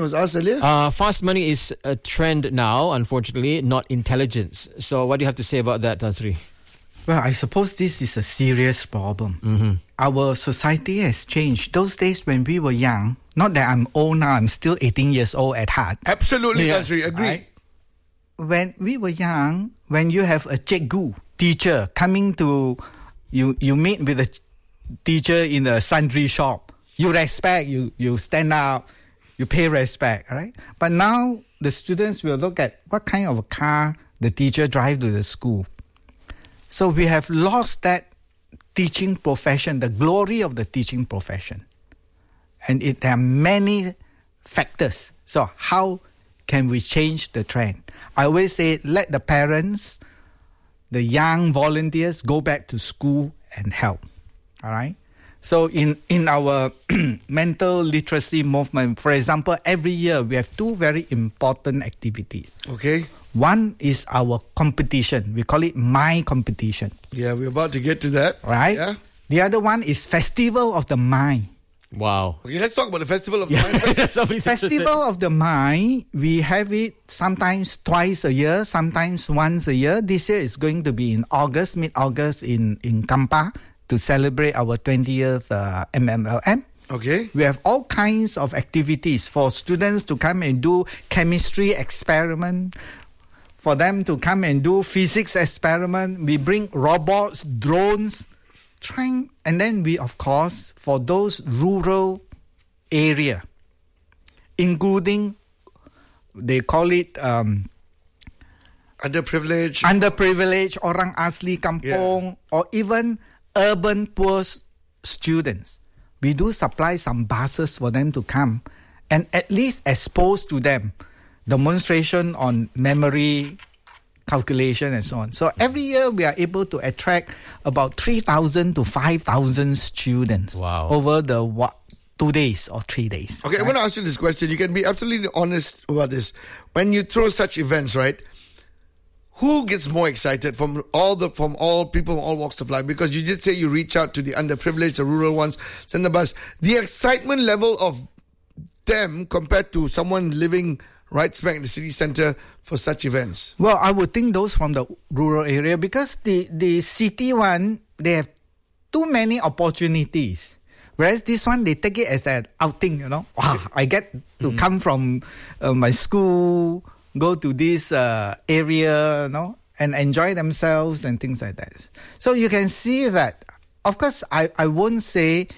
was asked earlier? Fast money is a trend now, unfortunately, not intelligence. So what do you have to say about that, Tan Sri? Well, I suppose this is a serious problem. Our society has changed. Those days when we were young, not that I'm old now, I'm still 18 years old at heart. Absolutely, Tan Sri, agree. Right? When we were young, when you have a cikgu, teacher, coming to, you meet with a teacher in a sundry shop. You respect, you stand up, you pay respect, right? But now the students will look at what kind of a car the teacher drive to the school. So we have lost that teaching profession, the glory of the teaching profession. And there are many factors. So how can we change the trend? I always say, let the parents, the young volunteers go back to school and help. All right? So in our mental literacy movement, for example, every year we have two very important activities. Okay. One is our competition. We call it My Competition. Yeah, we're about to get to that. Right? Yeah. The other one is Festival of the Mind. Wow. Okay, let's talk about the Festival of the Mind. Festival of the Mind, we have it sometimes twice a year, sometimes once a year. This year is going to be in August, mid-August in Kampa to celebrate our 20th MMLM. Okay. We have all kinds of activities for students to come and do chemistry experiment, for them to come and do physics experiment. We bring robots, drones, and then we, of course, for those rural area, including, they call it underprivileged, orang asli kampung, or even urban poor students. We do supply some buses for them to come and at least expose to them demonstration on memory, calculation and so on. So every year we are able to attract about 3,000 to 5,000 students over the 2 days or 3 days. Okay, right? I want to ask you this question. You can be absolutely honest about this. When you throw such events, right, who gets more excited from all people from all walks of life? Because you did say you reach out to the underprivileged, the rural ones, send the bus. The excitement level of them compared to someone living right smack in the city centre for such events? Well, I would think those from the rural area, because the city one, they have too many opportunities. Whereas this one, they take it as an outing, you know. Wow, I get to come from my school, go to this area, you know, and enjoy themselves and things like that. So you can see that, of course, I won't say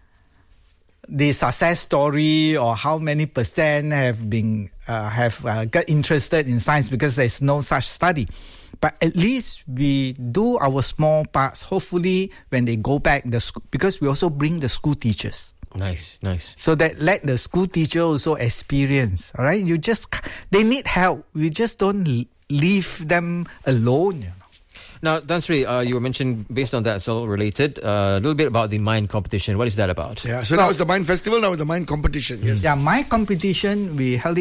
the success story or how many percent have been got interested in science, because there's no such study. But at least we do our small parts. Hopefully, when they go back, because we also bring the school teachers. Nice. So that let the school teacher also experience. All right, they need help. We just don't leave them alone. You know? Now, Tan Sri, you were mentioned, based on that, it's all related, a little bit about the Mind Competition. What is that about? Yeah, so that was the Mind Festival, now the Mind Competition. Yes. Yeah, Mind Competition, we hold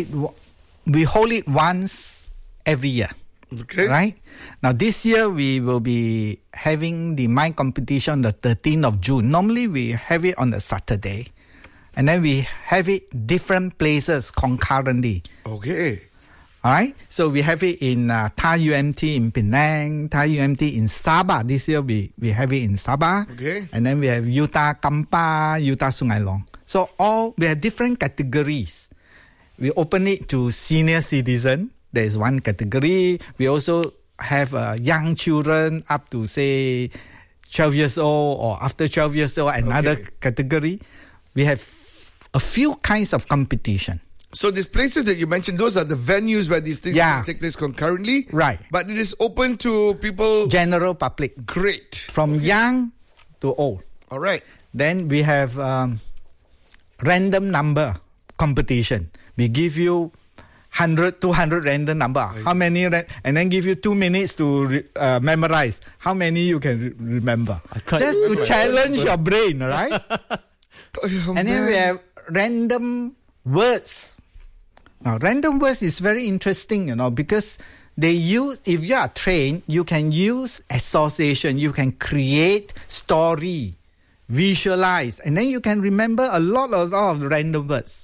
it once every year. Okay. Right? Now, this year, we will be having the Mind Competition on the 13th of June. Normally, we have it on a Saturday. And then we have it different places concurrently. Okay. All right, so we have it in Thai UMT in Penang, Thai UMT in Sabah. This year we have it in Sabah. Okay. And then we have Utah Kampa, Utah Sungai Long. So we have different categories. We open it to senior citizen. There is one category. We also have young children up to, say, 12 years old or after 12 years old, another category. We have a few kinds of competition. So these places that you mentioned, those are the venues where these things take place concurrently? Right. But it is open to people... General public. Great. From young to old. All right. Then we have random number competition. We give you 100, 200 random number. How many? And then give you 2 minutes to memorize. How many you can remember? Just to challenge your brain, right? And then we have random words. Now, random words is very interesting, because they use, if you are trained, you can use association, you can create story, visualize, and then you can remember a lot of random words.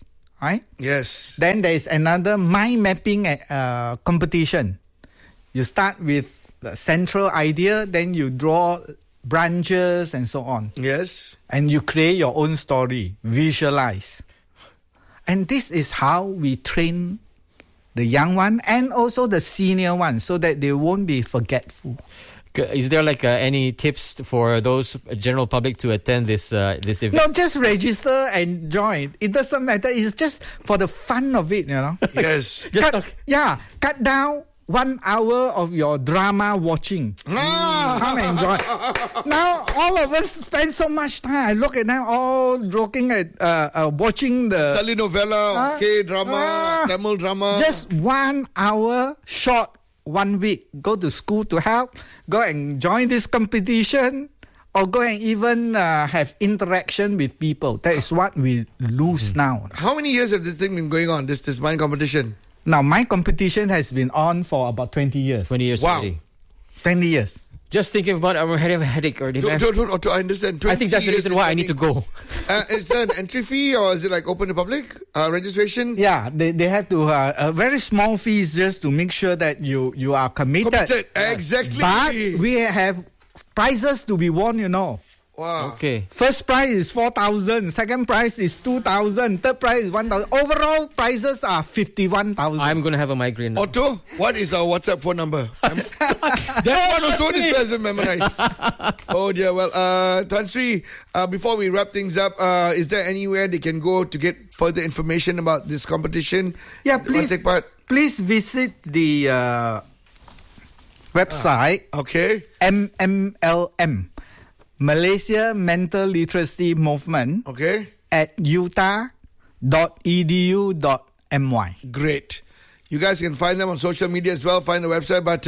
right? Yes. Then there is another mind mapping competition. You start with the central idea, then you draw branches and so on. Yes. And you create your own story, visualize. And this is how we train the young one and also the senior one so that they won't be forgetful. Is there like any tips for those general public to attend this event? No, just register and join. It doesn't matter. It's just for the fun of it, you know. Yes. Cut down 1 hour of your drama watching. Come and join. Now all of us spend so much time. I look at them all looking at watching the telenovela, K-drama, Tamil drama. Just 1 hour short 1 week. Go to school to help. Go and join this competition. Or go and even have interaction with people. That is what we lose now. How many years has this thing been going on, this mind competition? Now, my competition has been on for about 20 years. 20 years Wow. already. 20 years. Just thinking about it, I'm having a headache already. man. To I understand. I think that's the reason why I need to go. Is there an entry fee or is it like open to public registration? Yeah, they have to, a very small fees just to make sure that you are committed. Exactly. But we have prizes to be won, you know. Wow. Okay. First prize is 4,000. Second prize is 2,000. Third prize is 1,000. Overall prizes are 51,000. I'm going to have a migraine now. Otto, what is our WhatsApp phone number? That one also is present memorized. Oh dear. Well, Tan Sri, before we wrap things up, is there anywhere they can go to get further information about this competition? Yeah, Want to take part? please visit the website Okay. MMLM, Malaysia Mental Literacy Movement, Okay. at utah.edu.my. Great. You guys can find them on social media as well. Find the website. But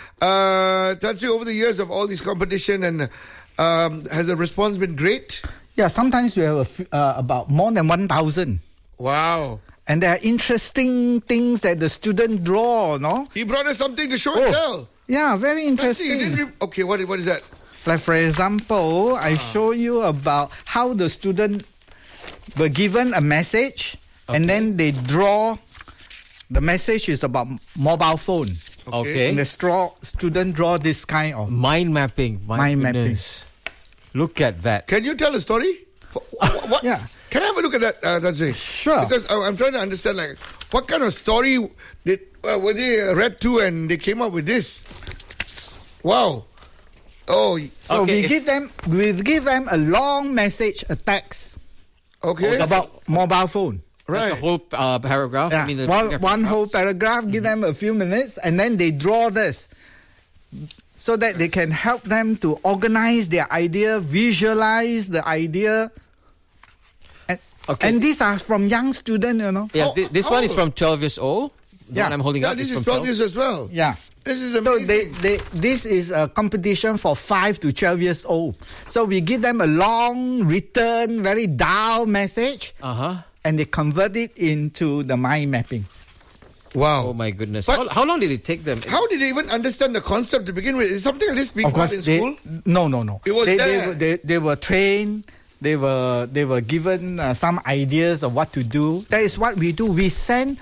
Tan Sri, over the years of all these competition, and has the response been great? Yeah, sometimes we have about more than 1,000. Wow. And there are interesting things that the student draw, no? He brought us something to show and tell. Yeah, very Tan Sri, you interesting. didn't okay, what is that? Like for example, I show you about how the student were given a message and then they draw. The message is about mobile phone. Okay. And the student draw this kind of. Mind mapping. My Mind goodness. Look at that. Can you tell a story? What? Yeah. Can I have a look at that, Tan Sri? Sure. Because I'm trying to understand, like, what kind of story were they read to and they came up with this? Wow. Oh, So Okay, we give them a long message, a text okay. about mobile phone. That's the Right. whole paragraph. Yeah, I mean, the one whole paragraph. paragraph, give them a few minutes, and then they draw this so that they can help them to organize their idea, visualize the idea. Okay. And these are from young students, you know. Yes, this one is oh. from 12 years old. The Yeah. one I'm holding Yeah, up this is is from 12 years as well. Yeah. This is So amazing. this is a competition for 5 to 12 years old. So we give them a long, written, very dull message, Uh-huh. and they convert it into the mind mapping. Wow. Oh my goodness. But- How long did it take them? How did they even understand the concept to begin with? Is something like this being taught in school? No. It was They were trained. They were given some ideas of what to do. That is what we do. We send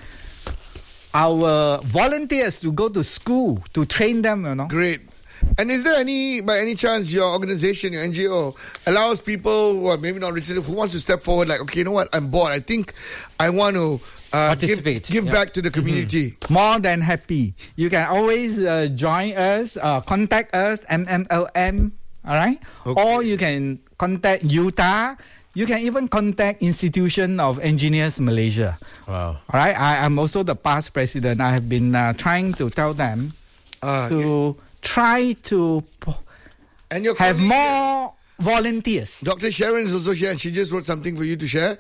our volunteers to go to school to train them, you know. Great. And is there by any chance, your organization, your NGO, allows people who are maybe not registered, who wants to step forward, like, okay, you know what, I'm bored. I think I want to Participate. give Yeah. back to the community. More than happy. You can always join us, contact us, MMLM, all right? Okay. Or you can contact Utah. You can even contact Institution of Engineers Malaysia. Wow. All right? I'm also the past president. I have been trying to tell them to try to And your have colleague, more volunteers. Dr. Sharon is also here, and she just wrote something for you to share.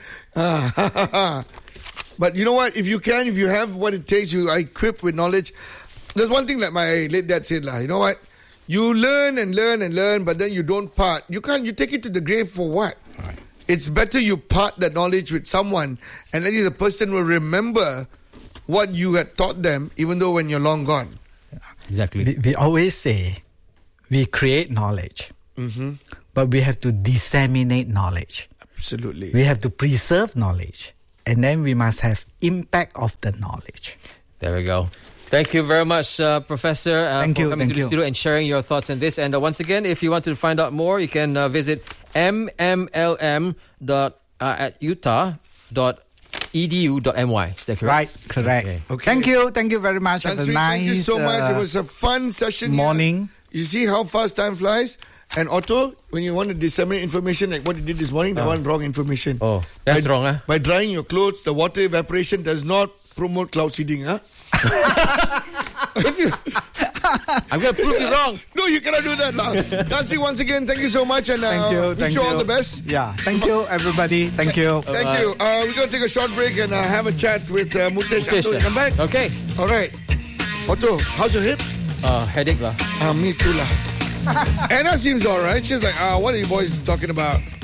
But you know what? If you have what it takes, you are equipped with knowledge. There's one thing that my late dad said, you know what? You learn and learn and learn, but then you don't part. You take it to the grave for what? Right. It's better you part that knowledge with someone, and at least the person will remember what you had taught them, even though when you're long gone. Exactly. We always say we create knowledge, but we have to disseminate knowledge. Absolutely. We have to preserve knowledge. and then we must have impact of the knowledge. There we go. Thank you very much, Professor, for coming to the studio and sharing your thoughts on this. And once again, if you want to find out more, you can visit mmlm.utah.edu.my. Is that correct? Right, correct. Okay. Thank you very much. Have a nice, thank you so much. It was a fun session. Morning. You see how fast time flies? And Otto, when you want to disseminate information like what you did this morning, that one wrong information. Oh, that's wrong, huh? By drying your clothes, the water evaporation does not promote cloud seeding, huh? I'm going to prove you wrong. No, you cannot do that now. Tansi, once again, thank you so much, and wish you all the best. Yeah, thank you, everybody. Thank you. Thank you. We're going to take a short break and have a chat with Mutesh after we come back. Okay. All right. Otto, how's your hip? Headache lah. Me too lah. Anna seems all right. She's like, what are you boys talking about?